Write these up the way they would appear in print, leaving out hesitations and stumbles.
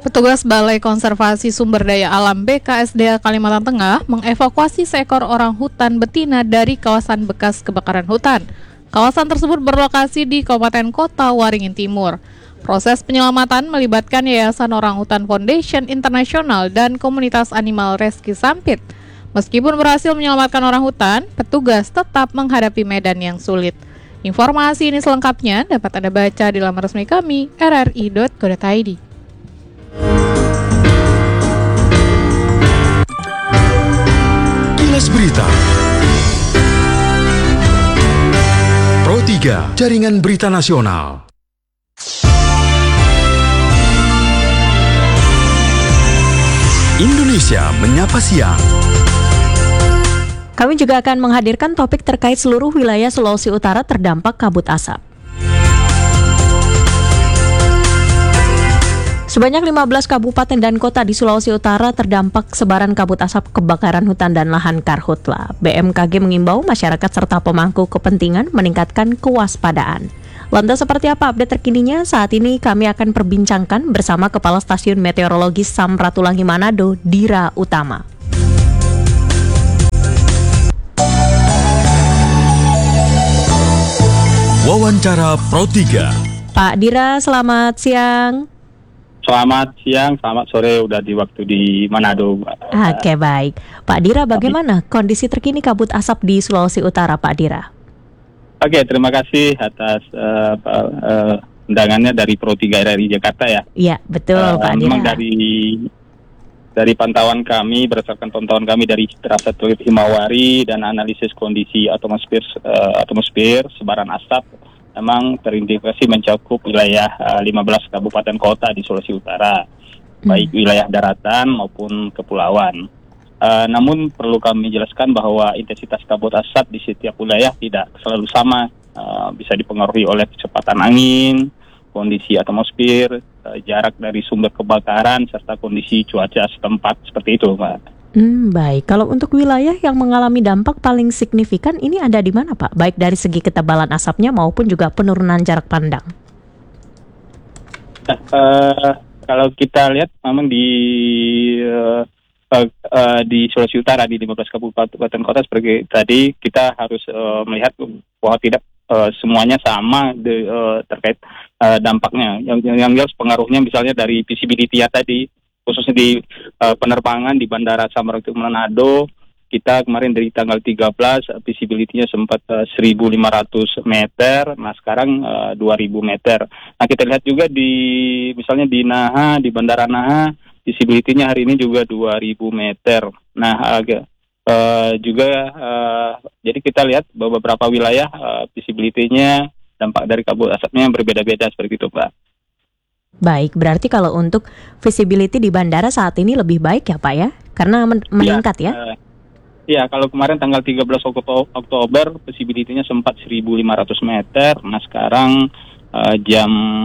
Petugas Balai Konservasi Sumber Daya Alam BKSDA Kalimantan Tengah mengevakuasi seekor orang hutan betina dari kawasan bekas kebakaran hutan. Kawasan tersebut berlokasi di Kabupaten Kota Waringin Timur. Proses penyelamatan melibatkan Yayasan Orang Hutan Foundation Internasional dan Komunitas Animal Rescue Sampit. Meskipun berhasil menyelamatkan orang hutan, petugas tetap menghadapi medan yang sulit. Informasi ini selengkapnya dapat Anda baca di laman resmi kami, rri.co.id. Kilas Berita Pro 3 Jaringan Berita Nasional. Indonesia Menyapa Siang. Kami juga akan menghadirkan topik terkait seluruh wilayah Sulawesi Utara terdampak kabut asap. Sebanyak 15 kabupaten dan kota di Sulawesi Utara terdampak sebaran kabut asap kebakaran hutan dan lahan karhutla. BMKG mengimbau masyarakat serta pemangku kepentingan meningkatkan kewaspadaan. Lantas seperti apa update terkininya? Saat ini kami akan perbincangkan bersama Kepala Stasiun Meteorologi Samratulangi Manado, Dira Utama. Wawancara Pro 3. Pak Dira, selamat siang. Selamat siang, selamat sore, udah di waktu di Manado. Oke, baik. Pak Dira, bagaimana kondisi terkini kabut asap di Sulawesi Utara, Pak Dira? Oke, terima kasih atas undangannya dari Pro 3 RRI Jakarta ya. Iya, betul Pak Dira. Memang dari pantauan kami, berdasarkan pantauan kami dari Citra Satelit Himawari dan analisis kondisi atmosfer sebaran asap, memang terindikasi mencakup wilayah 15 kabupaten kota di Sulawesi Utara, baik wilayah daratan maupun kepulauan. Namun perlu kami jelaskan bahwa intensitas kabut asap di setiap wilayah tidak selalu sama, bisa dipengaruhi oleh kecepatan angin, kondisi atmosfer, jarak dari sumber kebakaran, serta kondisi cuaca setempat, seperti itu, Mbak. Baik, kalau untuk wilayah yang mengalami dampak paling signifikan ini ada di mana, Pak? Baik dari segi ketebalan asapnya maupun juga penurunan jarak pandang. Kalau kita lihat memang di Sulawesi Utara di 15 kabupaten kota seperti tadi, kita harus melihat bahwa tidak semuanya sama terkait dampaknya. Yang jelas pengaruhnya misalnya dari visibility ya tadi, khususnya di penerbangan di Bandara Samratulangi Manado, kita kemarin dari tanggal 13 visibility-nya sempat 1.500 meter, nah sekarang 2.000 meter. Nah kita lihat juga misalnya di Naha, di Bandara Naha, visibility-nya hari ini juga 2.000 meter. Nah jadi kita lihat beberapa wilayah visibility-nya, dampak dari kabut asapnya berbeda-beda seperti itu, Pak. Baik, berarti kalau untuk visibility di bandara saat ini lebih baik ya Pak ya? Karena meningkat ya? Iya, kalau kemarin tanggal 13 Oktober visibility-nya sempat 1.500 meter. Nah sekarang jam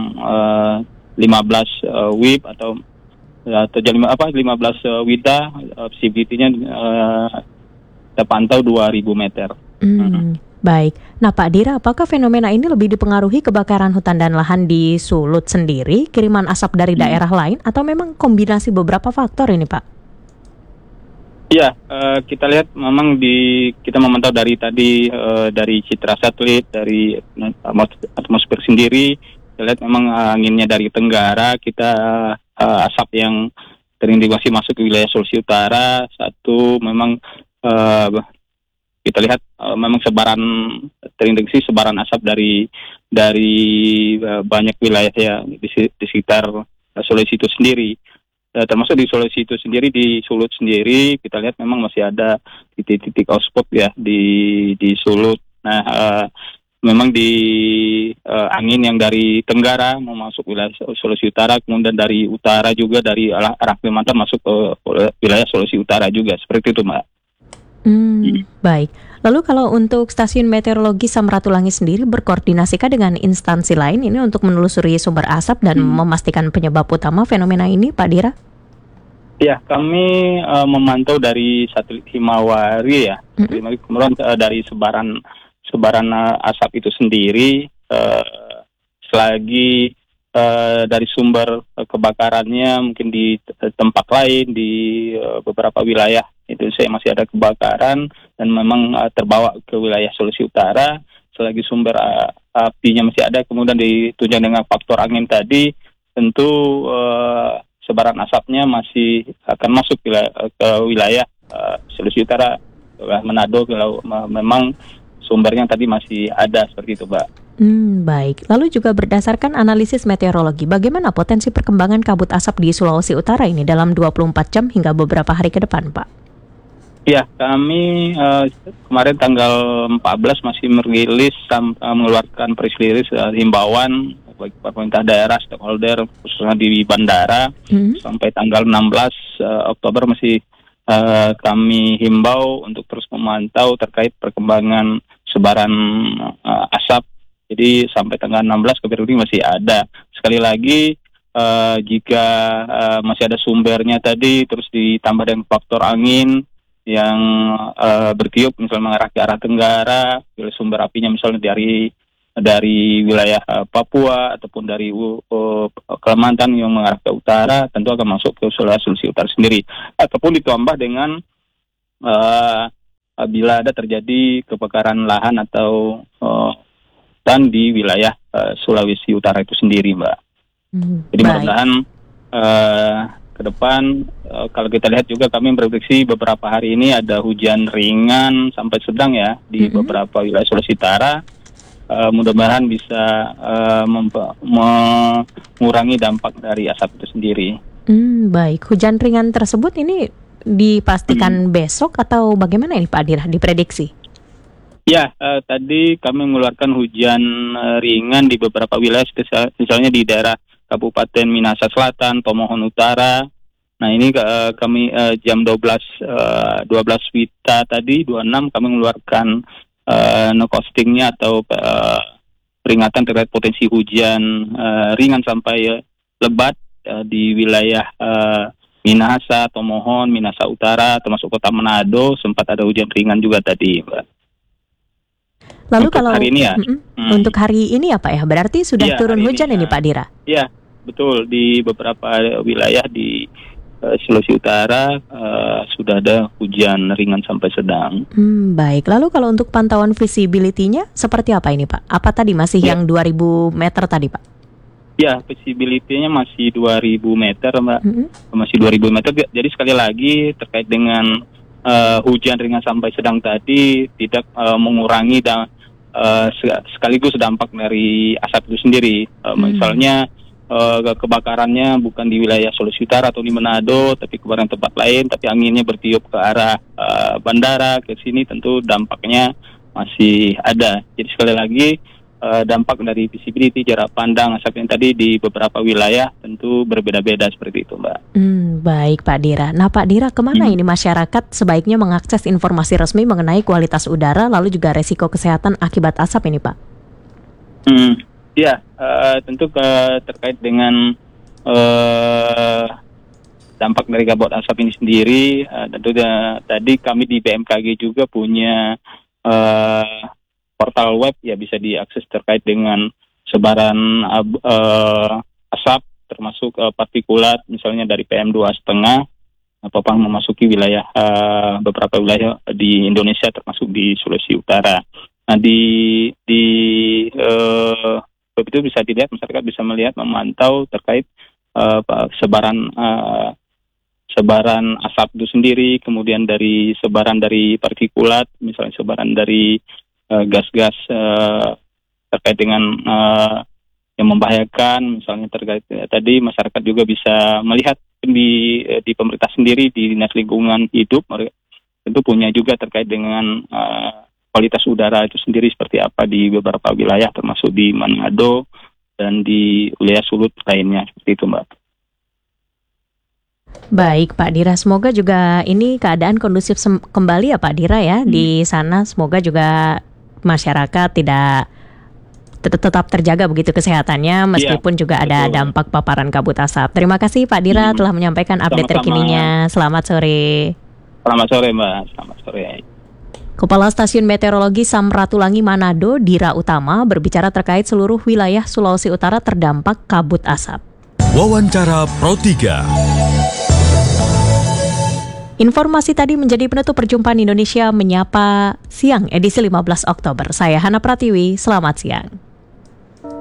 15 WIB atau jam 15 WIDA, visibility-nya terpantau 2.000 meter. Baik. Nah Pak Dira, apakah fenomena ini lebih dipengaruhi kebakaran hutan dan lahan di Sulut sendiri, kiriman asap dari daerah lain, atau memang kombinasi beberapa faktor ini Pak? Iya, kita lihat memang kita memantau dari tadi dari citra satelit, dari atmosfer sendiri, kita lihat memang anginnya dari tenggara, kita asap yang terindikasi masuk ke wilayah Sulawesi Utara. Satu memang kita lihat memang terindikasi sebaran asap dari banyak wilayah ya di sekitar Sulawesi itu sendiri. Termasuk di Sulawesi itu sendiri, di Sulut sendiri, kita lihat memang masih ada titik-titik hotspot ya di Sulut. Nah, memang di angin yang dari tenggara mau masuk wilayah Sulawesi Utara, kemudian dari utara juga dari arah Kalimantan masuk ke wilayah Sulawesi Utara juga, seperti itu, Mbak. Baik. Lalu kalau untuk Stasiun Meteorologi Samratulangi sendiri berkoordinasikah dengan instansi lain ini untuk menelusuri sumber asap dan memastikan penyebab utama fenomena ini, Pak Dira? Ya, kami memantau dari satelit Himawari ya. Kemudian dari sebaran asap itu sendiri, selagi dari sumber kebakarannya mungkin di tempat lain di beberapa wilayah itu saya masih ada kebakaran dan memang terbawa ke wilayah Sulawesi Utara. Selagi sumber apinya masih ada, kemudian ditunjang dengan faktor angin tadi, tentu sebaran asapnya masih akan masuk ke wilayah Sulawesi Utara, Manado, kalau memang sumbernya tadi masih ada seperti itu, Mbak. Baik. Lalu juga berdasarkan analisis meteorologi, bagaimana potensi perkembangan kabut asap di Sulawesi Utara ini dalam 24 jam hingga beberapa hari ke depan, Pak? Ya, kami kemarin tanggal 14 masih merilis mengeluarkan press release himbauan bagi pemerintah daerah, stakeholder khususnya di bandara sampai tanggal 16 Oktober masih kami himbau untuk terus memantau terkait perkembangan sebaran asap. Jadi sampai tanggal 16 KBRI masih ada. Sekali lagi jika masih ada sumbernya tadi terus ditambah dengan faktor angin yang bertiup misalnya mengarah ke arah tenggara, sumber apinya misalnya dari wilayah Papua ataupun dari Kalimantan yang mengarah ke utara, tentu akan masuk ke Sulawesi Utara sendiri. Ataupun ditambah dengan bila ada terjadi kebakaran lahan atau hutan di wilayah Sulawesi Utara itu sendiri, Mbak. Jadi mudah-mudahan ke depan kalau kita lihat juga kami memprediksi beberapa hari ini ada hujan ringan sampai sedang ya di beberapa wilayah Sulawesi Utara. Mudah-mudahan bisa mengurangi dampak dari asap itu sendiri. Baik, hujan ringan tersebut ini dipastikan besok atau bagaimana ini Pak Adira diprediksi? Ya, tadi kami mengeluarkan hujan ringan di beberapa wilayah, misalnya di daerah Kabupaten Minahasa Selatan, Tomohon Utara. Nah ini kami jam 12 WITA tadi 26 kami mengeluarkan no-costingnya atau peringatan terkait potensi hujan ringan sampai lebat di wilayah Minahasa, Tomohon, Minahasa Utara, termasuk kota Manado sempat ada hujan ringan juga tadi, Mbak. Lalu untuk kalau hari ini ya, untuk hari ini apa ya? Berarti sudah turun hujan ini Pak Dira? Iya, betul, di beberapa wilayah di Sulawesi Utara sudah ada hujan ringan sampai sedang. Baik, lalu kalau untuk pantauan visibility-nya seperti apa ini Pak? Apa tadi masih yang 2000 meter tadi Pak? Ya, visibility-nya masih 2000 meter Mbak, masih 2000 meter. Jadi sekali lagi terkait dengan hujan ringan sampai sedang tadi tidak mengurangi sekaligus dampak dari asap itu sendiri. Misalnya kebakarannya bukan di wilayah Sulawesi Utara atau di Manado, tapi kebakaran tempat lain, tapi anginnya bertiup ke arah bandara ke sini, tentu dampaknya masih ada. Jadi sekali lagi dampak dari visibility, jarak pandang asap yang tadi di beberapa wilayah tentu berbeda-beda seperti itu, Mbak. Baik Pak Dira. Nah Pak Dira, kemana ini masyarakat sebaiknya mengakses informasi resmi mengenai kualitas udara lalu juga resiko kesehatan akibat asap ini Pak? Ya, tentu terkait dengan dampak dari kabut asap ini sendiri, tentu tadi kami di BMKG juga punya portal web ya, bisa diakses terkait dengan sebaran asap termasuk partikulat misalnya dari PM2,5 apakah memasuki wilayah beberapa wilayah di Indonesia termasuk di Sulawesi Utara. Nah di web itu bisa dilihat, masyarakat bisa melihat, memantau terkait sebaran asap itu sendiri, kemudian dari sebaran dari partikulat, misalnya sebaran dari gas-gas terkait dengan yang membahayakan, misalnya terkait tadi masyarakat juga bisa melihat di pemerintah sendiri, di Dinas Lingkungan Hidup tentu punya juga terkait dengan kualitas udara itu sendiri seperti apa di beberapa wilayah termasuk di Manado dan di wilayah Sulut lainnya, seperti itu Mbak. Baik Pak Dira, semoga juga ini keadaan kondusif kembali ya Pak Dira ya di sana. Semoga juga masyarakat tetap terjaga begitu kesehatannya meskipun juga ada dampak paparan kabut asap. Terima kasih Pak Dira telah menyampaikan update terkininya. Selamat sore. Selamat sore Mbak, selamat sore. Kepala Stasiun Meteorologi Samratulangi Manado, Dira Utama, berbicara terkait seluruh wilayah Sulawesi Utara terdampak kabut asap. Wawancara Pro 3. Informasi tadi menjadi penutup perjumpaan Indonesia Menyapa Siang edisi 15 Oktober. Saya Hana Pratiwi, selamat siang.